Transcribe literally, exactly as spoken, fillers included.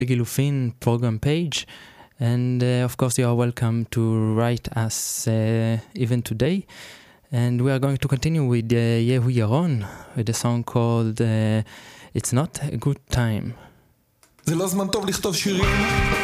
Gilufin program page. And uh, of course, you are welcome to write us uh, even today. And we are going to continue with uh, Yehu Yaron with a song called uh, It's Not a Good Time. זה לא זמן טוב לכתוב שירים